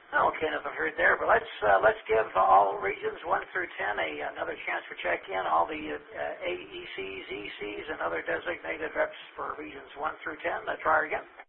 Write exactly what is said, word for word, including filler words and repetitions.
Okay, nothing heard there, but let's uh, let's give all regions one through ten a another chance for check-in. All the uh, A E Cs, E Cs, and other designated reps for regions one through ten. Uh, try again.